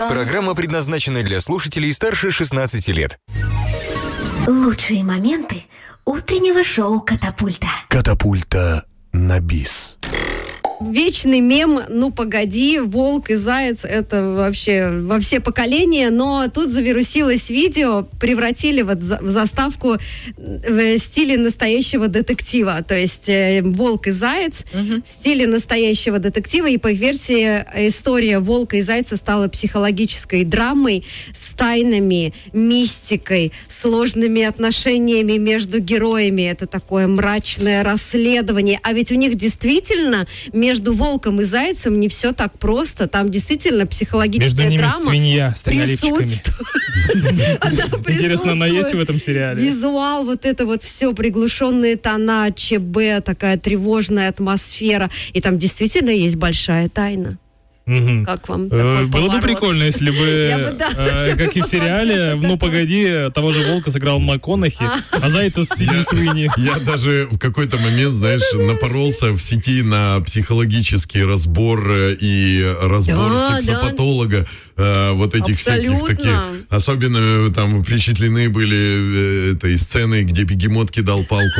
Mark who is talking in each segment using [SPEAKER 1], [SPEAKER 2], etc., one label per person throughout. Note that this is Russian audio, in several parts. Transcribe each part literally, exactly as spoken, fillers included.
[SPEAKER 1] Программа предназначена для слушателей старше шестнадцати лет.
[SPEAKER 2] Лучшие моменты утреннего шоу «Катапульта».
[SPEAKER 3] Катапульта на бис.
[SPEAKER 4] Вечный мем «Ну, погоди, волк и заяц» — это вообще во все поколения, но тут завирусилось видео, превратили вот в заставку в стиле настоящего детектива, то есть э, волк и заяц угу. в стиле настоящего детектива, и по их версии история волка и зайца стала психологической драмой с тайнами, мистикой, сложными отношениями между героями. Это такое мрачное расследование, а ведь у них действительно между волком и зайцем не все так просто. Там действительно психологическая
[SPEAKER 5] между
[SPEAKER 4] драма.
[SPEAKER 5] Между ними свинья с тремя Интересно, она есть в этом сериале?
[SPEAKER 4] Визуал, вот это вот все, приглушенные тона, ЧБ, такая тревожная атмосфера. И там действительно есть большая тайна.
[SPEAKER 5] Угу.
[SPEAKER 4] Как вам
[SPEAKER 5] такой
[SPEAKER 4] такой
[SPEAKER 5] Было
[SPEAKER 4] поворот?
[SPEAKER 5] бы прикольно, если бы,
[SPEAKER 4] бы да,
[SPEAKER 5] э, как и в сериале, «Ну, погоди», того же волка сыграл МакКонахи, а зайца Сидни Суини.
[SPEAKER 6] Я даже в какой-то момент, знаешь, напоролся в сети на психологический разбор и разбор
[SPEAKER 4] да,
[SPEAKER 6] сексопатолога да. э, вот этих
[SPEAKER 4] Абсолютно.
[SPEAKER 6] всяких таких. Особенно там впечатлены были э, этой сценой, где бегемот кидал палку.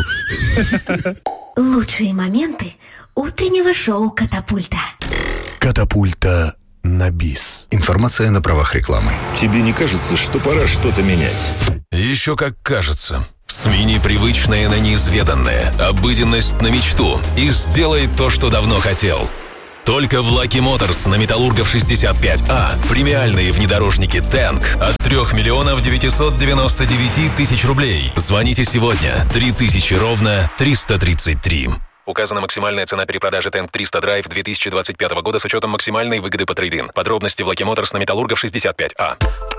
[SPEAKER 2] Лучшие моменты утреннего шоу «Катапульта».
[SPEAKER 3] Катапульта на бис.
[SPEAKER 7] Информация на правах рекламы.
[SPEAKER 8] Тебе не кажется, что пора что-то менять?
[SPEAKER 9] Еще как кажется. Смени привычное на неизведанное, обыденность на мечту и сделай то, что давно хотел. Только в Lucky Motors на Металлургов шестьдесят пять А премиальные внедорожники Tank от трех миллионов девятьсот девяносто девять тысяч рублей. Звоните сегодня. три тысячи ровно триста тридцать три. Указана максимальная цена перепродажи Tank триста Drive две тысячи двадцать пятого года с учетом максимальной выгоды по трейд-ин. Подробности в Lucky Motors на Металлургов шестьдесят пять А.